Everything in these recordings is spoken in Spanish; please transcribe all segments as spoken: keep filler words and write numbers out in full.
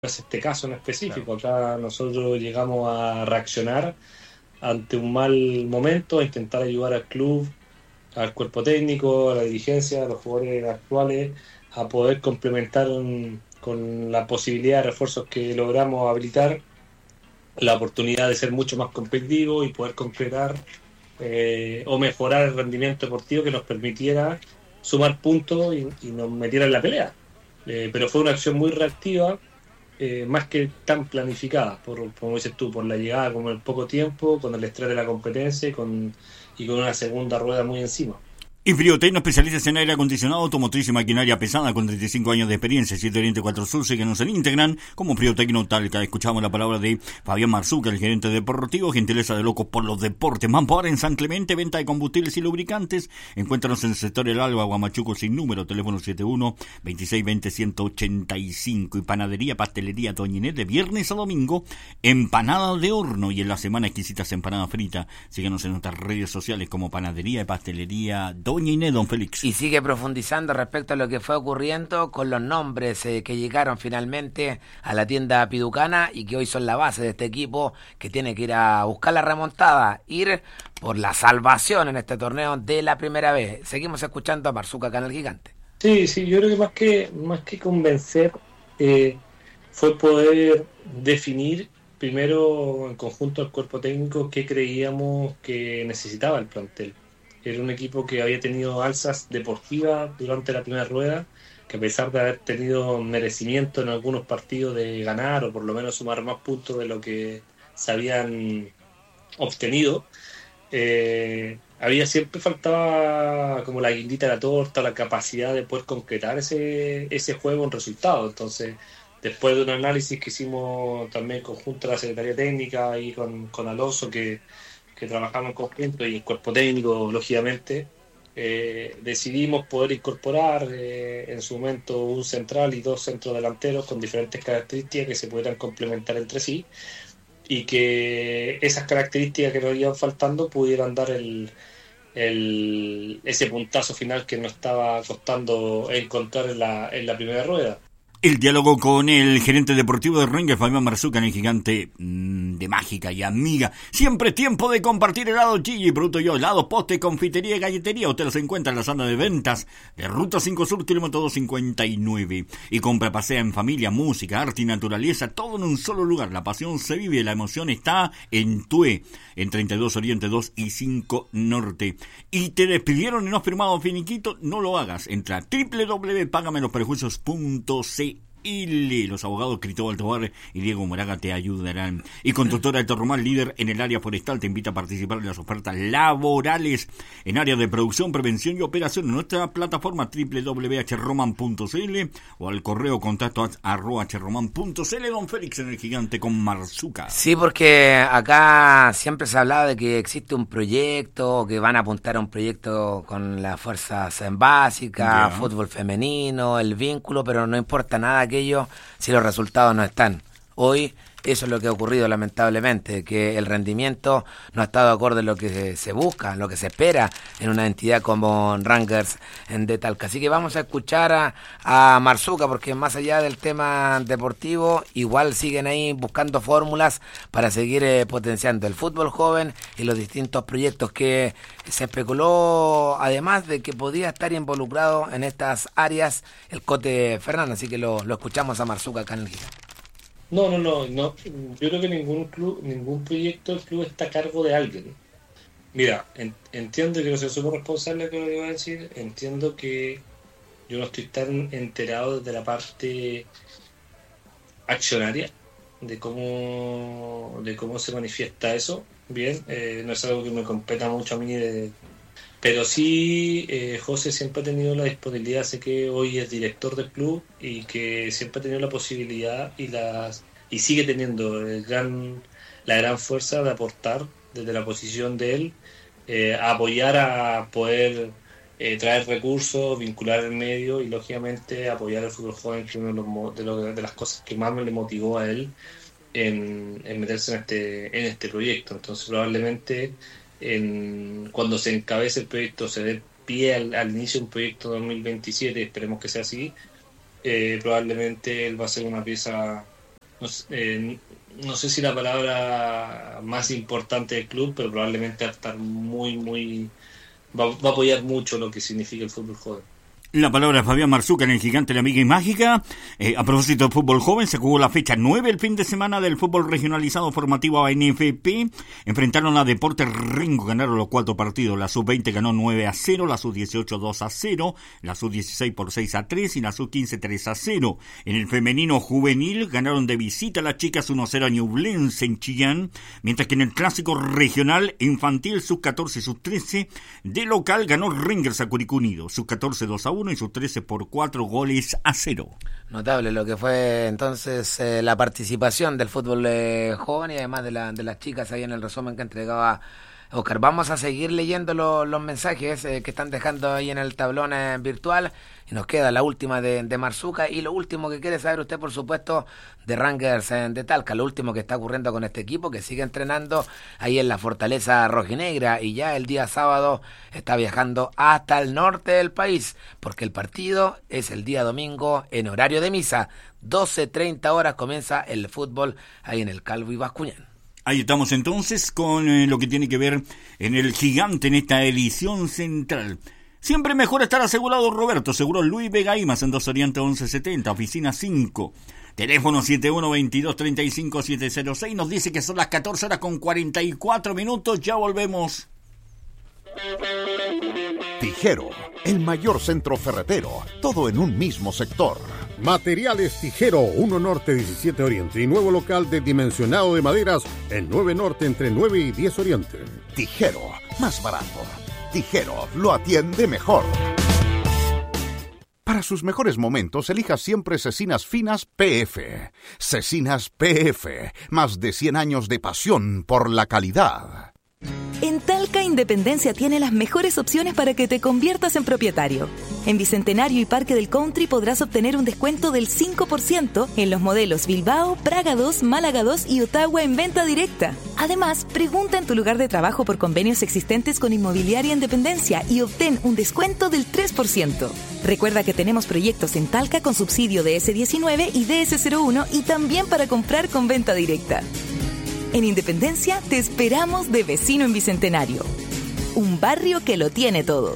es este caso en específico. Acá nosotros llegamos a reaccionar ante un mal momento, a intentar ayudar al club, al cuerpo técnico, a la dirigencia, a los jugadores actuales, a poder complementar un- con la posibilidad de refuerzos que logramos habilitar, la oportunidad de ser mucho más competitivos y poder concretar eh, o mejorar el rendimiento deportivo que nos permitiera sumar puntos y, y nos metiera en la pelea. Eh, pero fue una acción muy reactiva, eh, más que tan planificada, por, como dices tú, por la llegada como en poco tiempo, con el estrés de la competencia y con, y con una segunda rueda muy encima. Infriotecno, especialistas en aire acondicionado, automotriz y maquinaria pesada con treinta y cinco años de experiencia. siete Oriente cuatro Sur, síguenos en Instagram como Friotecno Talca. Escuchamos la palabra de Fabián Marzuca, el gerente deportivo, gentileza de Locos por los Deportes. Mampara en San Clemente, venta de combustibles y lubricantes. Encuéntranos en el sector El Alba, Guamachuco sin número, teléfono setenta y uno, veintiséis veinte, ciento ochenta y cinco. Y panadería, pastelería Doña Inés, de viernes a domingo, empanadas de horno. Y en la semana exquisitas empanadas fritas. Síguenos en nuestras redes sociales como Panadería y Pastelería Doña Inés, don Félix. Y sigue profundizando respecto a lo que fue ocurriendo con los nombres eh, que llegaron finalmente a la tienda piducana y que hoy son la base de este equipo que tiene que ir a buscar la remontada, ir por la salvación en este torneo de la primera vez. Seguimos escuchando a Marzuca Canal Gigante. Sí, sí, yo creo que más que, más que convencer, eh, fue poder definir primero en conjunto al cuerpo técnico qué creíamos que necesitaba el plantel. Era un equipo que había tenido alzas deportivas durante la primera rueda, que a pesar de haber tenido merecimiento en algunos partidos de ganar o por lo menos sumar más puntos de lo que se habían obtenido, eh, había siempre faltaba como la guindita de la torta, la capacidad de poder concretar ese, ese juego en resultado. Entonces, después de un análisis que hicimos también conjunto a la Secretaría Técnica y con, con Alonso, que que trabajamos en conjunto y el cuerpo técnico, lógicamente, eh, decidimos poder incorporar eh, en su momento un central y dos centros delanteros con diferentes características que se pudieran complementar entre sí y que esas características que nos iban faltando pudieran dar el, el, ese puntazo final que nos estaba costando encontrar en la, en la primera rueda. El diálogo con el gerente deportivo de Rangers, Fabián Marzuca, en el gigante mmm, de mágica y amiga. Siempre es tiempo de compartir helado Gigi, producto yo, helado, poste, confitería y galletería. Usted los encuentra en la zona de ventas de Ruta cinco Sur, kilómetro doscientos cincuenta y nueve. Y compra, pasea en familia, música, arte y naturaleza, todo en un solo lugar. La pasión se vive, la emoción está en Tue, en treinta y dos Oriente dos y cinco Norte. Y te despidieron y no has firmado finiquito, no lo hagas. Entra a doble u doble u doble u punto págame los prejuicios punto c y los abogados Cristóbal Tobar y Diego Moraga te ayudarán. Y Constructora Alto Román, líder en el área forestal, te invita a participar en las ofertas laborales en áreas de producción, prevención y operación en nuestra plataforma doble u doble u doble u punto h roman punto c l o al correo contacto arroba h roman punto c l. Don Félix en el gigante con Marzuca. Sí, porque acá siempre se hablaba de que existe un proyecto, que van a apuntar a un proyecto con las fuerzas básicas, yeah. Fútbol femenino, el vínculo, pero no importa nada aquello si los resultados no están. Hoy eso es lo que ha ocurrido lamentablemente, que el rendimiento no ha estado acorde a lo que se busca, lo que se espera en una entidad como Rangers de Talca. Así que vamos a escuchar a, a Marzuca, porque más allá del tema deportivo, igual siguen ahí buscando fórmulas para seguir eh, potenciando el fútbol joven y los distintos proyectos que se especuló, además de que podía estar involucrado en estas áreas el Cote Fernández. Así que lo, lo escuchamos a Marzuca acá en el Gigante. No, no, no, no. Yo creo que ningún club, ningún proyecto del club está a cargo de alguien. Mira, en, entiendo que no soy súper responsable de lo que voy a decir. Entiendo que yo no estoy tan enterado desde la parte accionaria de cómo de cómo se manifiesta eso. Bien, eh, no es algo que me competa mucho a mí de, pero sí, eh, José siempre ha tenido la disponibilidad, sé que hoy es director del club y que siempre ha tenido la posibilidad y las y sigue teniendo el gran, la gran fuerza de aportar desde la posición de él, eh, a apoyar a poder eh, traer recursos, vincular el medio y lógicamente apoyar el fútbol joven, que es una de, los, de, los, de las cosas que más me le motivó a él en, en meterse en este, en este proyecto. Entonces probablemente En, cuando se encabece el proyecto, se dé pie al, al inicio de un proyecto dos mil veintisiete, esperemos que sea así, eh, probablemente él va a ser una pieza no, eh, no sé si la palabra más importante del club, pero probablemente va a estar muy, muy, va, va a apoyar mucho lo que significa el fútbol joven. La palabra de Fabián Marzuca en el Gigante, la amiga y mágica. Eh, a propósito del fútbol joven, se jugó la fecha nueve el fin de semana del fútbol regionalizado formativo A N F P. Enfrentaron a Deportes Rengo, ganaron los cuatro partidos. La sub veinte ganó nueve a cero, la sub dieciocho dos a cero, la sub dieciséis por seis a tres y la sub quince tres a cero. En el femenino juvenil ganaron de visita las chicas uno a cero a Ñublense en Chillán, mientras que en el clásico regional infantil sub catorce y sub trece de local ganó Rangers a Curicó Unido, sub catorce dos a uno y sus trece por cuatro goles a cero. Notable lo que fue entonces eh, la participación del fútbol eh, joven y además de, la, de las chicas ahí en el resumen que entregaba Oscar. Vamos a seguir leyendo lo, los mensajes eh, que están dejando ahí en el tablón eh, virtual y nos queda la última de, de Marzuca y lo último que quiere saber usted, por supuesto, de Rangers eh, de Talca, lo último que está ocurriendo con este equipo que sigue entrenando ahí en la Fortaleza Rojinegra y ya el día sábado está viajando hasta el norte del país porque el partido es el día domingo en horario de misa, doce treinta horas comienza el fútbol ahí en el Calvo y Bascuñán. Ahí estamos entonces con eh, lo que tiene que ver en el Gigante en esta edición central. Siempre mejor estar asegurado, Roberto. Seguro Luis Vega Imas en Dos Oriente once setenta, oficina cinco. Teléfono siete uno veintidós treinta y cinco siete cero seis. Nos dice que son las catorce horas con cuarenta y cuatro minutos. Ya volvemos. Tijero, el mayor centro ferretero. Todo en un mismo sector. Materiales Tijero, uno Norte diecisiete Oriente y nuevo local de dimensionado de maderas en nueve Norte entre nueve y diez Oriente. Tijero, más barato. Tijero, lo atiende mejor. Para sus mejores momentos, elija siempre Cecinas Finas P F. Cecinas P F, más de cien años de pasión por la calidad. En Talca, Independencia tiene las mejores opciones para que te conviertas en propietario. En Bicentenario y Parque del Country podrás obtener un descuento del cinco por ciento en los modelos Bilbao, Praga dos, Málaga dos y Ottawa en venta directa. Además, pregunta en tu lugar de trabajo por convenios existentes con Inmobiliaria Independencia y obtén un descuento del tres por ciento. Recuerda que tenemos proyectos en Talca con subsidio de ese diecinueve y D S cero uno y también para comprar con venta directa. En Independencia te esperamos de vecino en Bicentenario. Un barrio que lo tiene todo.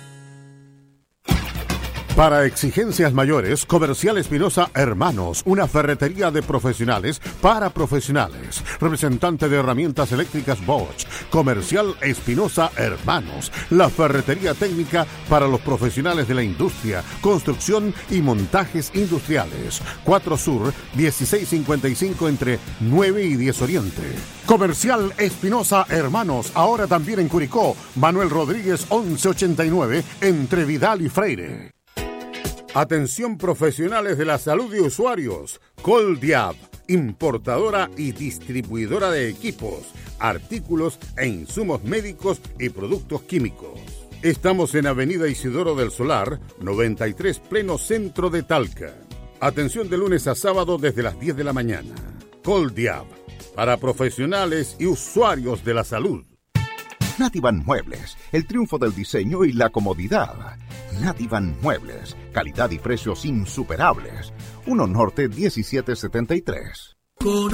Para exigencias mayores, Comercial Espinosa Hermanos, una ferretería de profesionales para profesionales. Representante de herramientas eléctricas Bosch. Comercial Espinosa Hermanos, la ferretería técnica para los profesionales de la industria, construcción y montajes industriales. cuatro Sur, dieciséis cincuenta y cinco entre nueve y diez Oriente. Comercial Espinosa Hermanos, ahora también en Curicó. Manuel Rodríguez once ochenta y nueve entre Vidal y Freire. Atención profesionales de la salud y usuarios. Coldiab, importadora y distribuidora de equipos, artículos e insumos médicos y productos químicos. Estamos en Avenida Isidoro del Solar, noventa y tres, pleno centro de Talca. Atención de lunes a sábado desde las diez de la mañana. Coldiab, para profesionales y usuarios de la salud. Nativan Muebles, el triunfo del diseño y la comodidad. Nativan Muebles, calidad y precios insuperables. uno Norte diecisiete setenta y tres.